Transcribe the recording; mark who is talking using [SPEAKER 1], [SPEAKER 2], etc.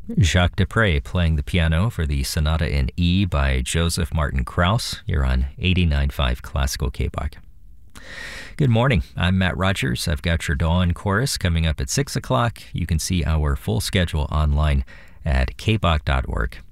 [SPEAKER 1] Jacques Dupre playing the piano for the Sonata in E by Joseph Martin Krauss. You're on 89.5 Classical KBOC. Good morning. I'm Matt Rogers. I've got your Dawn Chorus coming up at 6 o'clock. You can see our full schedule online at kbok.org.